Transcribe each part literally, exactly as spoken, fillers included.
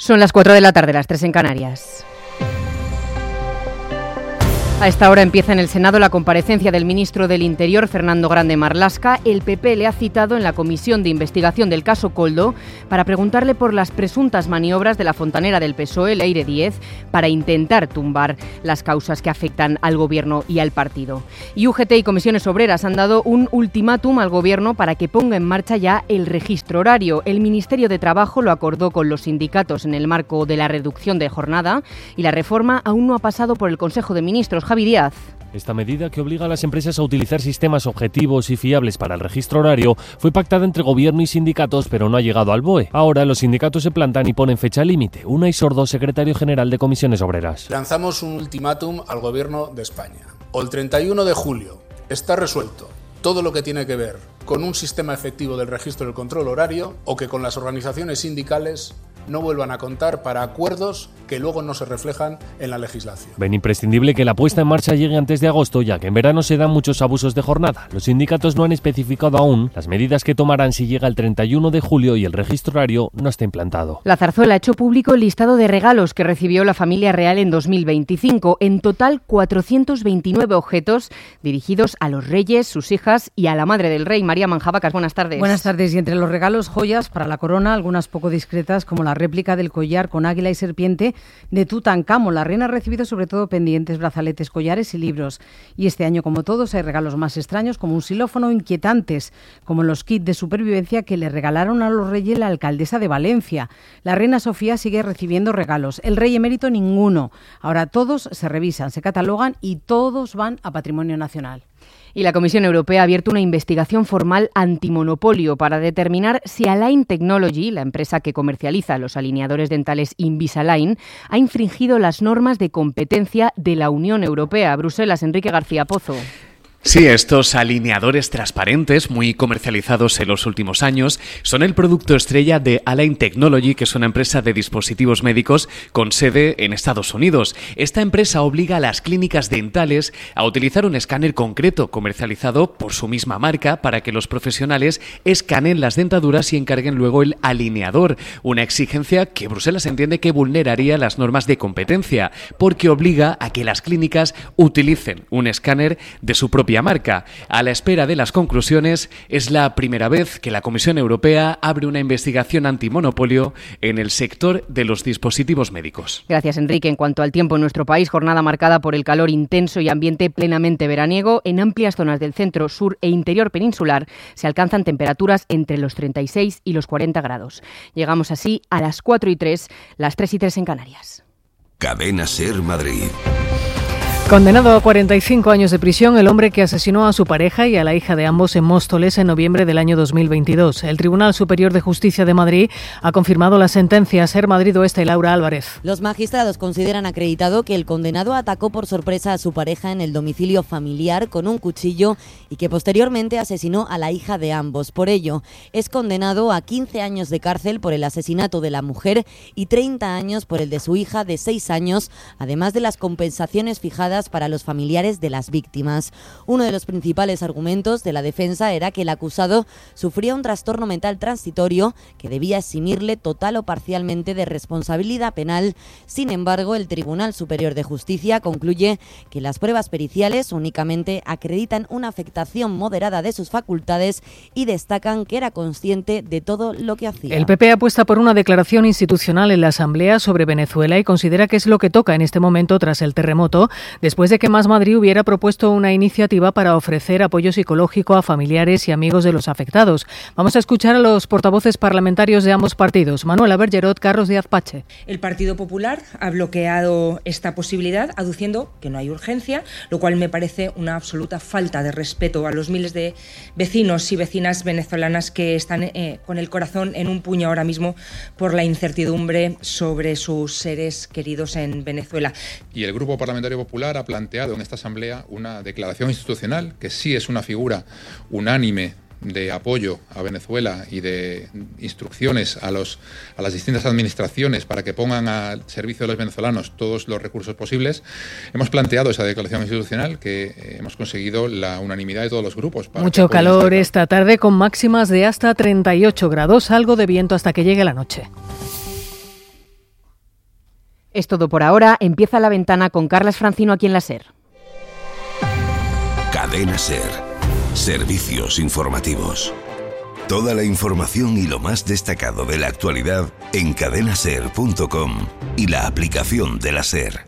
Son las cuatro de la tarde, las tres en Canarias. A esta hora empieza en el Senado la comparecencia del ministro del Interior, Fernando Grande Marlaska. El P P le ha citado en la comisión de investigación del caso Koldo para preguntarle por las presuntas maniobras de la fontanera del P S O E, Leire Díez, para intentar tumbar las causas que afectan al Gobierno y al partido. Y U G T y Comisiones Obreras han dado un ultimátum al Gobierno para que ponga en marcha ya el registro horario. El Ministerio de Trabajo lo acordó con los sindicatos en el marco de la reducción de jornada y la reforma aún no ha pasado por el Consejo de Ministros. Javi Díaz. Esta medida, que obliga a las empresas a utilizar sistemas objetivos y fiables para el registro horario, fue pactada entre Gobierno y sindicatos, pero no ha llegado al B O E. Ahora los sindicatos se plantan y ponen fecha límite. Unai Sordo, secretario general de Comisiones Obreras. Lanzamos un ultimátum al Gobierno de España. O el treinta y uno de julio está resuelto todo lo que tiene que ver con un sistema efectivo del registro del control horario, o que con las organizaciones sindicales no vuelvan a contar para acuerdos que luego no se reflejan en la legislación. Ven imprescindible que la puesta en marcha llegue antes de agosto, ya que en verano se dan muchos abusos de jornada. Los sindicatos no han especificado aún las medidas que tomarán si llega el treinta y uno de julio y el registro horario no está implantado. La Zarzuela ha hecho público el listado de regalos que recibió la familia real en dos mil veinticinco. En total, cuatrocientos veintinueve objetos dirigidos a los reyes, sus hijas y a la madre del rey. María Manjabacas, buenas tardes. Buenas tardes. Y entre los regalos, joyas para la corona, algunas poco discretas, como la réplica del collar con águila y serpiente de Tutankamón. La reina ha recibido sobre todo pendientes, brazaletes, collares y libros. Y este año, como todos, hay regalos más extraños, como un xilófono, inquietantes, como los kits de supervivencia que le regalaron a los reyes la alcaldesa de Valencia. La reina Sofía sigue recibiendo regalos. El rey emérito ninguno. Ahora todos se revisan, se catalogan y todos van a Patrimonio Nacional. Y la Comisión Europea ha abierto una investigación formal antimonopolio para determinar si Align Technology, la empresa que comercializa los alineadores dentales Invisalign, ha infringido las normas de competencia de la Unión Europea. Bruselas, Enrique García Pozo. Sí, estos alineadores transparentes, muy comercializados en los últimos años, son el producto estrella de Align Technology, que es una empresa de dispositivos médicos con sede en Estados Unidos. Esta empresa obliga a las clínicas dentales a utilizar un escáner concreto comercializado por su misma marca para que los profesionales escaneen las dentaduras y encarguen luego el alineador, una exigencia que Bruselas entiende que vulneraría las normas de competencia, porque obliga a que las clínicas utilicen un escáner de su propia marca. A la espera de las conclusiones, es la primera vez que la Comisión Europea abre una investigación antimonopolio en el sector de los dispositivos médicos. Gracias, Enrique. En cuanto al tiempo en nuestro país, jornada marcada por el calor intenso y ambiente plenamente veraniego. En amplias zonas del centro, sur e interior peninsular se alcanzan temperaturas entre los treinta y seis y los cuarenta grados. Llegamos así a las cuatro y tres, las tres y tres en Canarias. Cadena SER Madrid. Condenado a cuarenta y cinco años de prisión, el hombre que asesinó a su pareja y a la hija de ambos en Móstoles en noviembre del año dos mil veintidós. El Tribunal Superior de Justicia de Madrid ha confirmado la sentencia. SER Madrid Oeste, Laura Álvarez. Los magistrados consideran acreditado que el condenado atacó por sorpresa a su pareja en el domicilio familiar con un cuchillo y que posteriormente asesinó a la hija de ambos. Por ello, es condenado a quince años de cárcel por el asesinato de la mujer y treinta años por el de su hija de seis años, además de las compensaciones fijadas para los familiares de las víctimas. Uno de los principales argumentos de la defensa era que el acusado sufría un trastorno mental transitorio que debía eximirle total o parcialmente de responsabilidad penal. Sin embargo, el Tribunal Superior de Justicia concluye que las pruebas periciales únicamente acreditan una afectación moderada de sus facultades y destacan que era consciente de todo lo que hacía. El P P apuesta por una declaración institucional en la Asamblea sobre Venezuela y considera que es lo que toca en este momento tras el terremoto, después de que Más Madrid hubiera propuesto una iniciativa para ofrecer apoyo psicológico a familiares y amigos de los afectados. Vamos a escuchar a los portavoces parlamentarios de ambos partidos, Manuela Bergerot, Carlos Díaz Pache. El Partido Popular ha bloqueado esta posibilidad, aduciendo que no hay urgencia, lo cual me parece una absoluta falta de respeto a los miles de vecinos y vecinas venezolanas que están eh, con el corazón en un puño ahora mismo por la incertidumbre sobre sus seres queridos en Venezuela. Y el Grupo Parlamentario Popular ha planteado en esta Asamblea una declaración institucional que sí es una figura unánime de apoyo a Venezuela y de instrucciones a, los, a las distintas administraciones para que pongan al servicio de los venezolanos todos los recursos posibles. Hemos planteado esa declaración institucional que hemos conseguido la unanimidad de todos los grupos. Para Mucho calor esta tarde con máximas de hasta treinta y ocho grados, algo de viento hasta que llegue la noche. Es todo por ahora. Empieza La Ventana con Carlas Francino aquí en la SER. Cadena SER. Servicios informativos. Toda la información y lo más destacado de la actualidad en cadena ser punto com y la aplicación de la SER.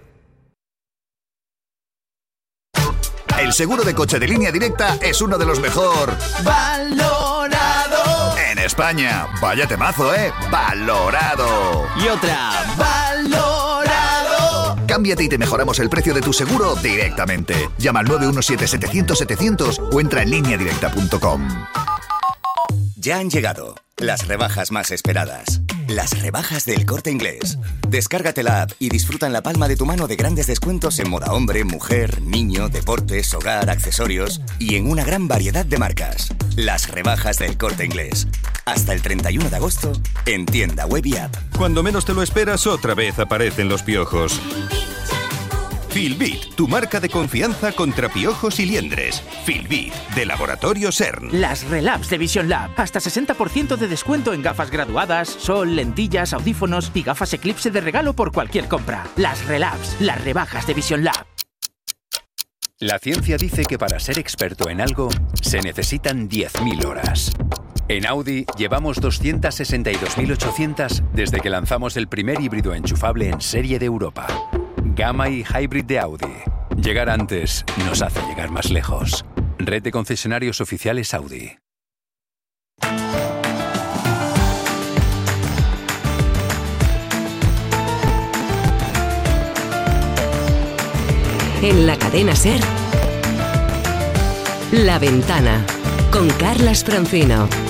El seguro de coche de Línea Directa es uno de los mejor valorado en España. Vaya temazo, ¿eh? Valorado. Y otra, valorado. Cámbiate y te mejoramos el precio de tu seguro directamente. Llama al nueve uno siete, setecientos, setecientos o entra en línea directa punto com. Ya han llegado las rebajas más esperadas. Las rebajas del Corte Inglés. Descárgate la app y disfruta en la palma de tu mano de grandes descuentos en moda hombre, mujer, niño, deportes, hogar, accesorios y en una gran variedad de marcas. Las rebajas del Corte Inglés. Hasta el treinta y uno de agosto en tienda web y app. Cuando menos te lo esperas, otra vez aparecen los piojos. Filbit, tu marca de confianza contra piojos y liendres. Filbit, de Laboratorio CERN. Las Relabs de Vision Lab. Hasta sesenta por ciento de descuento en gafas graduadas, sol, lentillas, audífonos y gafas Eclipse de regalo por cualquier compra. Las Relabs, las rebajas de Vision Lab. La ciencia dice que para ser experto en algo se necesitan diez mil horas. En Audi llevamos doscientas sesenta y dos mil ochocientas desde que lanzamos el primer híbrido enchufable en serie de Europa. Gamma y Hybrid de Audi. Llegar antes nos hace llegar más lejos. Red de concesionarios oficiales Audi. En la cadena SER, La Ventana, con Carlas Francino.